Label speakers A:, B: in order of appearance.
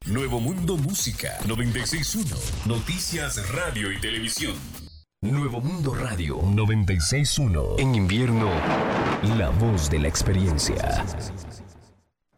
A: Nuevo Mundo Música 961. Noticias, radio y televisión. Nuevo Mundo Radio 961. En invierno, la voz de la experiencia.